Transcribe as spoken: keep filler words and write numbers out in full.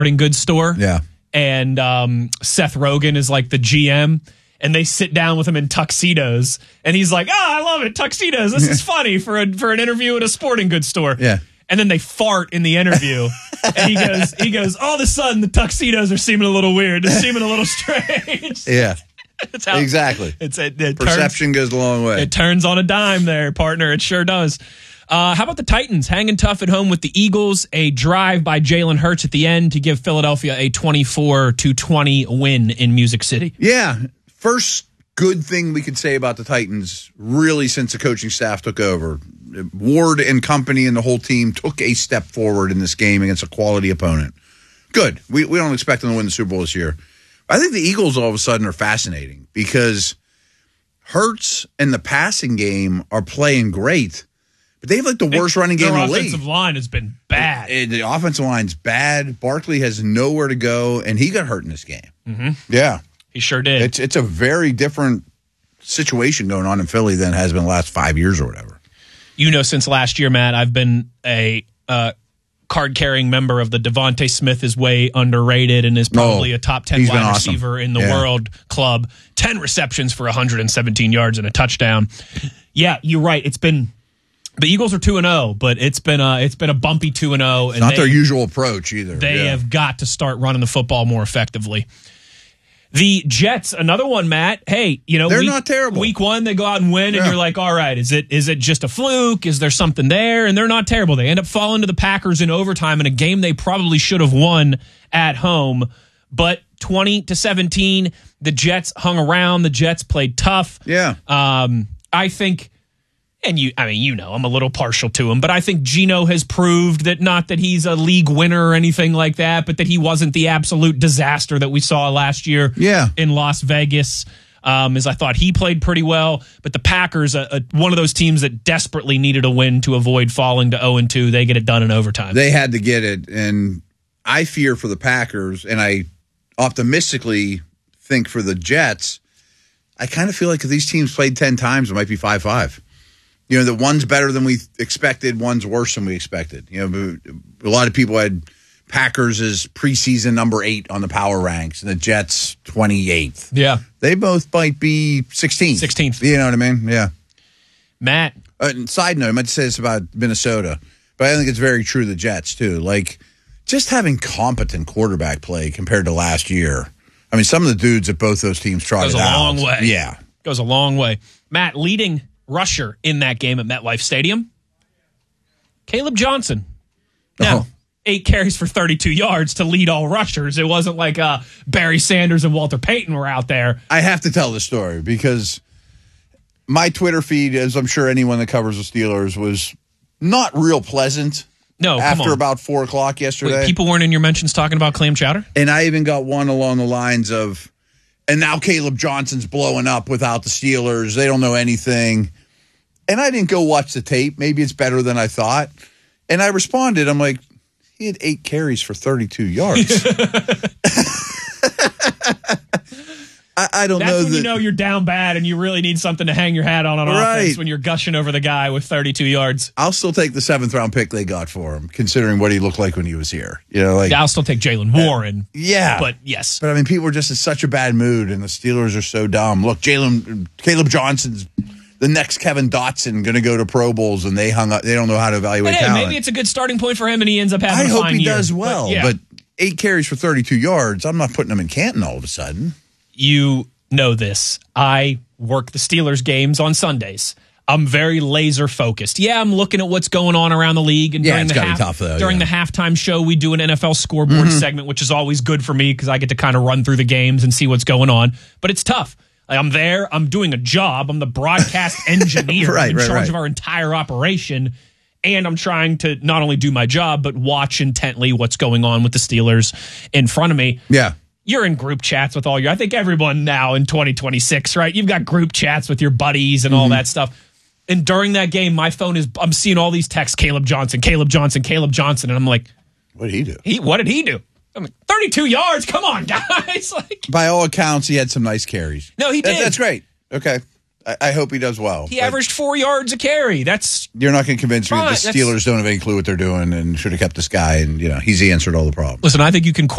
sporting goods store. Yeah. And um, Seth Rogen is like the G M. And they sit down with him in tuxedos. And he's like, oh, I love it. Tuxedos. This is funny for a, for an interview at a sporting goods store. Yeah. And then they fart in the interview. And he goes, he goes, all of a sudden the tuxedos are seeming a little weird. They're seeming a little strange. Yeah. It's how, exactly. It's it, it Perception turns, goes a long way. It turns on a dime there, partner. It sure does. Uh, how about the Titans hanging tough at home with the Eagles? A drive by Jalen Hurts at the end to give Philadelphia a twenty-four to twenty win in Music City. Yeah. First good thing we could say about the Titans, really, since the coaching staff took over. Ward and company and the whole team took a step forward in this game against a quality opponent. Good. We, we don't expect them to win the Super Bowl this year. I think the Eagles all of a sudden are fascinating because Hurts and the passing game are playing great, but they have like the worst running game in the league. Their offensive line has been bad. And the offensive line's bad. Barkley has nowhere to go, and he got hurt in this game. Mm-hmm. Yeah. He sure did. It's it's a very different situation going on in Philly than has been the last five years or whatever. You know, since last year, Matt, I've been a uh, card-carrying member of the Devontae Smith is way underrated and is probably oh, a top ten wide awesome. receiver in the yeah. world club. ten receptions for one hundred seventeen yards and a touchdown. Yeah, you're right. It's been the Eagles are two and oh, but it's been a, it's been a bumpy two and oh. It's not they, their usual approach either. They yeah. have got to start running the football more effectively. The Jets, another one, Matt. Hey, you know, they're week, not terrible. Week one, they go out and win, yeah. and you're like, all right, is it is it just a fluke? Is there something there? And they're not terrible. They end up falling to the Packers in overtime in a game they probably should have won at home. But twenty to seventeen, the Jets hung around. The Jets played tough. Yeah. Um, I think, and you, I mean, you know, I'm a little partial to him, but I think Geno has proved that not that he's a league winner or anything like that, but that he wasn't the absolute disaster that we saw last year yeah. in Las Vegas. Um, as I thought he played pretty well, but the Packers, uh, uh, one of those teams that desperately needed a win to avoid falling to oh and two, they get it done in overtime. They had to get it, and I fear for the Packers, and I optimistically think for the Jets, I kind of feel like if these teams played ten times, it might be five five. You know, the one's better than we expected, one's worse than we expected. You know, a lot of people had Packers as preseason number eight on the power ranks, and the Jets twenty-eighth. Yeah. They both might be sixteenth. sixteenth. You know what I mean? Yeah. Matt. Uh, and side note, I might say this about Minnesota, but I think it's very true of the Jets, too. Like, just having competent quarterback play compared to last year. I mean, some of the dudes at both those teams trotted out. Goes a out. long way. Yeah. Goes a long way. Matt, leading rusher in that game at MetLife Stadium, Caleb Johnson. Now, oh. eight carries for thirty-two yards to lead all rushers. It wasn't like uh, Barry Sanders and Walter Payton were out there. I have to tell the story because my Twitter feed, as I'm sure anyone that covers the Steelers, was not real pleasant. No, come after on. about four o'clock yesterday. Wait, people weren't in your mentions talking about clam chowder? And I even got one along the lines of, and now Caleb Johnson's blowing up without the Steelers. They don't know anything. And I didn't go watch the tape. Maybe it's better than I thought. And I responded. I'm like, he had eight carries for thirty-two yards. I, I don't That's know. when that, you know you're down bad and you really need something to hang your hat on on right. offense when you're gushing over the guy with thirty-two yards. I'll still take the seventh round pick they got for him, considering what he looked like when he was here. You know, like I'll still take Jalen Warren. Uh, yeah, but yes. But I mean, people are just in such a bad mood, and the Steelers are so dumb. Look, Jalen, Caleb Johnson's the next Kevin Dotson, going to go to Pro Bowls, and they hung up. They don't know how to evaluate But hey, talent. maybe it's a good starting point for him, and he ends up having. I a hope fine he year. does well, but, yeah. but eight carries for thirty-two yards. I'm not putting him in Canton all of a sudden. You know this. I work the Steelers games on Sundays. I'm very laser focused. Yeah, I'm looking at what's going on around the league. And yeah, during it's the got to half, be tough, though. During yeah. the halftime show, we do an N F L scoreboard mm-hmm. segment, which is always good for me because I get to kind of run through the games and see what's going on. But it's tough. Like, I'm there. I'm doing a job. I'm the broadcast engineer right, I'm in right, charge right. of our entire operation. And I'm trying to not only do my job, but watch intently what's going on with the Steelers in front of me. Yeah. You're in group chats with all your, I think everyone now in twenty twenty-six, right? You've got group chats with your buddies and all mm-hmm. that stuff. And during that game, my phone is, I'm seeing all these texts, Caleb Johnson, Caleb Johnson, Caleb Johnson. And I'm like, what did he do? He, what did he do? I'm like, thirty-two yards. Come on, guys. Like, by all accounts, he had some nice carries. No, he that, did. That's great. Okay. I, I hope he does well. He averaged four yards a carry. That's You're not going to convince me Fine, the Steelers don't have any clue what they're doing and should have kept this guy, and you know he's answered all the problems. Listen, I think you can